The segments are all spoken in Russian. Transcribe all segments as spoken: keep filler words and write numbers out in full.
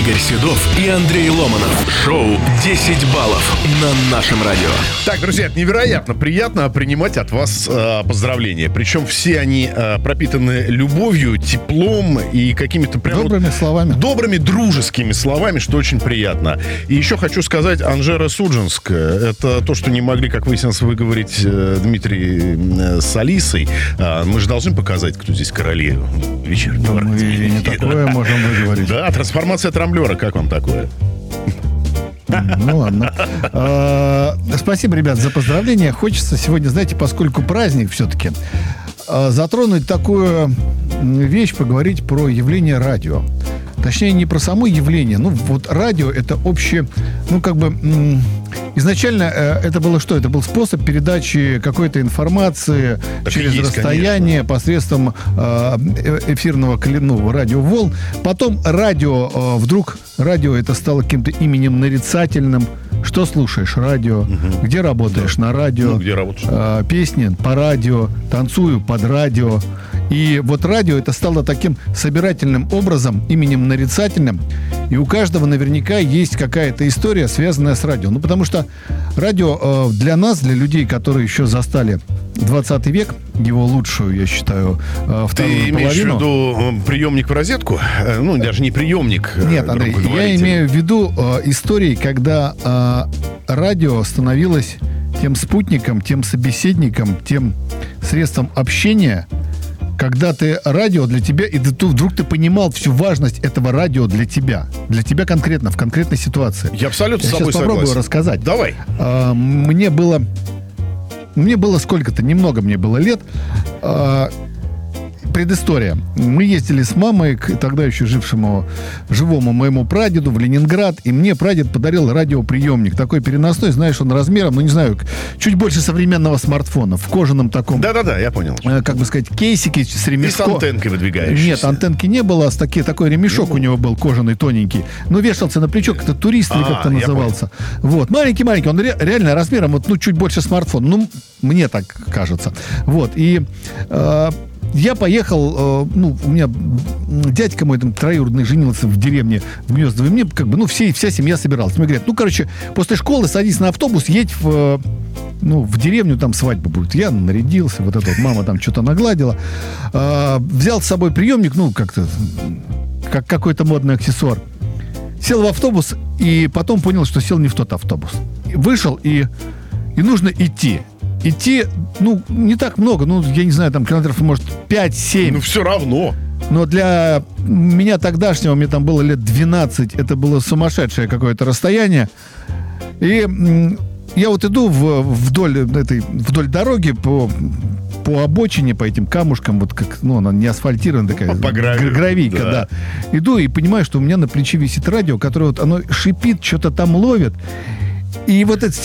Игорь Седов и Андрей Ломанов. Шоу «десять баллов» на нашем радио. Так, друзья, это невероятно приятно принимать от вас э, поздравления. Причем все они э, пропитаны любовью, теплом и какими-то прям... Добрыми вот, словами. Добрыми, дружескими словами, что очень приятно. И еще хочу сказать, Анжеро Судженск. Это то, что не могли, как выяснилось, выговорить э, Дмитрий э, с Алисой. Э, мы же должны показать, кто здесь королева вечернего. Да, мы и не такое можем выговорить. Да, трансформация трамблера, как вам такое? Ну ладно. А, спасибо, ребят, за поздравления. Хочется сегодня, знаете, поскольку праздник все-таки, а, затронуть такую вещь, поговорить про явление радио. Точнее, не про само явление. Ну, вот радио — это общее, ну, как бы, м- изначально э, это было что? Это был способ передачи какой-то информации так через есть, расстояние, конечно, посредством э, эфирного, ну, радиоволн. Потом радио, э, вдруг радио это стало каким-то именем нарицательным. Что слушаешь? Радио. Угу. Где работаешь? Да. На радио. Ну, где работаешь? Э, песни по радио. Танцую под радио. И вот радио это стало таким собирательным образом, именем нарицательным. И у каждого наверняка есть какая-то история, связанная с радио. Ну, потому что радио э, для нас, для людей, которые еще застали двадцатый век, его лучшую, я считаю, э, вторую Ты половину. имеешь в виду приемник в розетку? Ну, даже не приемник. Нет, Андрей, я имею в виду э, истории, когда э, радио становилось тем спутником, тем собеседником, тем средством общения, когда ты радио для тебя, и ты, вдруг ты понимал всю важность этого радио для тебя. Для тебя конкретно, в конкретной ситуации. Я абсолютно я с тобой сейчас попробую согласен. рассказать. Давай. А, мне было... Мне было сколько-то, немного мне было лет. А, предыстория. Мы ездили с мамой к тогда еще жившему живому моему прадеду в Ленинград, и мне прадед подарил радиоприемник. Такой переносной, знаешь, он размером, ну не знаю, чуть больше современного смартфона, в кожаном таком... Да-да-да, я понял. Э, как бы сказать, кейсике с ремешком. И с антенкой выдвигающейся. Нет, антенки не было, а с таки, такой ремешок ну, у него был кожаный, тоненький. Ну, вешался на плечо, как-то турист или как-то назывался. Вот, маленький-маленький, он ре- реально размером, вот, ну, чуть больше смартфона. Ну, мне так кажется. Вот, и... Э, я поехал, э, ну, у меня дядька мой там троюродный женился в деревне в Гнездово, и мне как бы, ну, все, вся семья собиралась. Мне говорят, ну, короче, после школы садись на автобус, едь в, ну, в деревню, там свадьба будет. Я нарядился, вот это вот, мама там что-то нагладила. Э, взял с собой приемник, ну, как-то, как какой-то модный аксессуар. Сел в автобус, и потом понял, что сел не в тот автобус. Вышел, и, и нужно идти. Идти, ну, не так много, ну, я не знаю, там километров, может, пять-семь. Ну, все равно. Но для меня тогдашнего, мне там было лет двенадцать, это было сумасшедшее какое-то расстояние. И я вот иду в, вдоль этой, вдоль дороги по, по обочине, по этим камушкам, вот как, ну, она не асфальтированная такая, по гравию, гравийка, да. да. Иду и понимаю, что у меня на плече висит радио, которое вот, оно шипит, что-то там ловит. И вот это...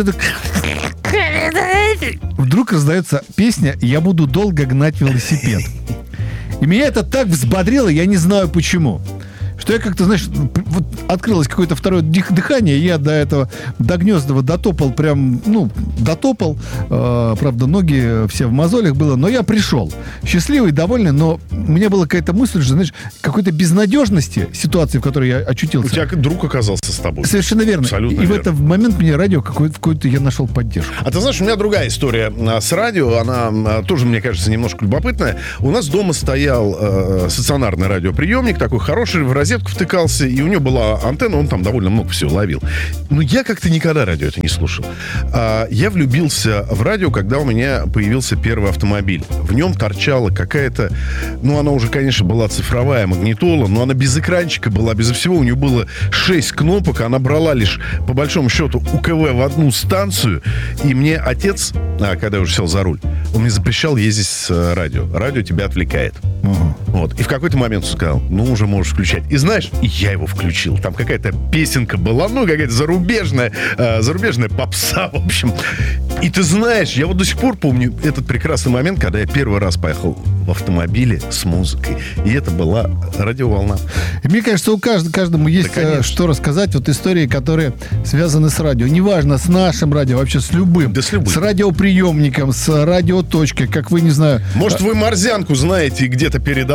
Вдруг раздается песня «Я буду долго гнать велосипед». И меня это так взбодрило, я не знаю почему. Что я как-то, знаешь, вот открылось какое-то второе дыхание, я до этого, до Гнездова дотопал прям, ну, дотопал. Э, правда, ноги все в мозолях было, но я пришел. Счастливый, довольный, но у меня была какая-то мысль, что, знаешь, какой-то безнадежности ситуации, в которой я очутился. У тебя друг оказался с тобой. Совершенно верно. Абсолютно и верно. в этот момент мне радио какой-то, какой-то я нашел поддержку. А ты знаешь, у меня другая история с радио, она тоже, мне кажется, немножко любопытная. У нас дома стоял э, стационарный радиоприемник, такой хороший, в розетку втыкался, и у него была антенна, он там довольно много всего ловил. Но я как-то никогда радио это не слушал. А, я влюбился в радио, когда у меня появился первый автомобиль. В нем торчала какая-то, ну, она уже, конечно, была цифровая магнитола, но она без экранчика была, безо всего. У нее было шесть кнопок, она брала лишь, по большому счету, УКВ в одну станцию, и мне отец, а, когда я уже сел за руль, он мне запрещал ездить с радио. Радио тебя отвлекает. Uh-huh. Вот. И в какой-то момент он сказал, ну, уже можешь включать. И знаешь, и я его включил. Там какая-то песенка была, ну, какая-то зарубежная, э, зарубежная попса, в общем. И ты знаешь, я вот до сих пор помню этот прекрасный момент, когда я первый раз поехал в автомобиле с музыкой. И это была радиоволна. И мне кажется, у каждого, каждому есть да, что рассказать. Вот истории, которые связаны с радио. Неважно, с нашим радио, вообще с любым. Да с любым. С радиоприемником, с радиоточкой, как вы, не знаю... Может, вы морзянку знаете и где-то передавали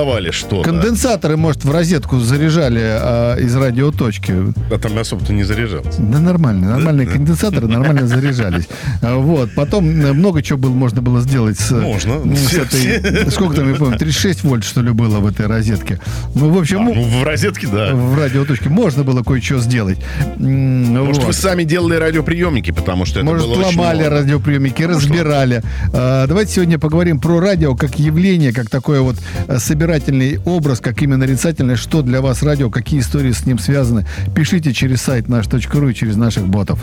передавали что-то. Конденсаторы, может, в розетку заряжали а, из радиоточки. А там особо-то не заряжался. Да нормально. Нормальные конденсаторы нормально заряжались. А, Вот. Потом много чего было, можно было сделать с, Можно. с этой... Сколько там, я помню, тридцать шесть вольт, что ли, было в этой розетке. Ну, в общем... А, ну, в розетке, да. В радиоточке можно было кое-что сделать. Может, Вот. вы сами делали радиоприемники, потому что это Может, было очень ломали много. радиоприемники, разбирали. А, Давайте сегодня поговорим про радио как явление, как такой вот э, собирательный образ, как именно нарицательное. Что для вас радио, какие истории с ним связаны. Пишите через сайт наш точка ру и через наших ботов.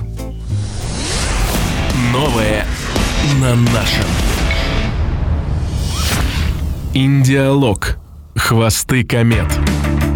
Новое на нашем. Индиалог. Хвосты комет.